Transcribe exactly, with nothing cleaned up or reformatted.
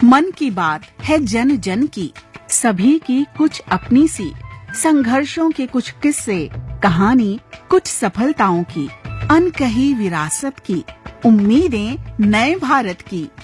मन की बात है जन जन की, सभी की कुछ अपनी सी, संघर्षों के कुछ किस्से, कहानी कुछ सफलताओं की, अनकही विरासत की, उम्मीदें नए भारत की।